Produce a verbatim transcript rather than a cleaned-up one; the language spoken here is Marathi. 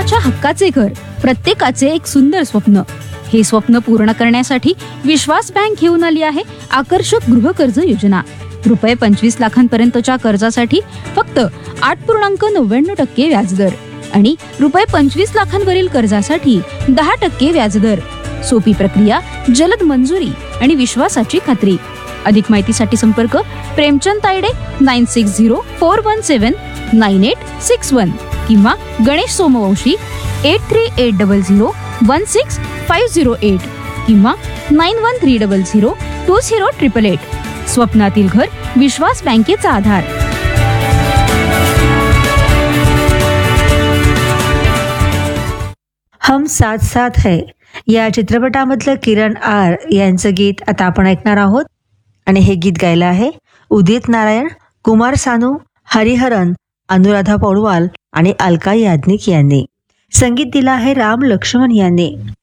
स्वतःच्या हक्काचे घर, प्रत्येकाचे एक सुंदर स्वप्न. हे स्वप्न पूर्ण करण्यासाठी विश्वास बँक घेऊन आली आहे आकर्षक गृह कर्ज योजना. रुपये पंचवीस लाखांपर्यंतच्या कर्जासाठी फक्त आठ पूर्णांक नव्याण्णव टक्के व्याजदर आणि रुपये पंचवीस लाखांवरील कर्जासाठी दहा टक्के व्याजदर. सोपी प्रक्रिया, जलद मंजुरी आणि विश्वासाची खात्री. अधिक माहितीसाठी संपर्क Premchand Tayde nine six zero four one सेवन नाईन एट सिक्स वन किंवा Ganesh Somvanshi eight three eight double zero one six five zero eight किंवा nine one three double zero to zero triple eight. स्वप्नातील घर, विश्वास बँकेचा आधार. हम साथ साथ है या चित्रपटामधलं किरण आर यांचं गीत आता आपण ऐकणार आहोत. आणि हे गीत गायलं आहे उदित नारायण, कुमार सानू, हरिहरन, अनुराधा पौडवाल आणि अलका याज्ञिक यांनी. संगीत दिलं आहे राम लक्ष्मण यांनी.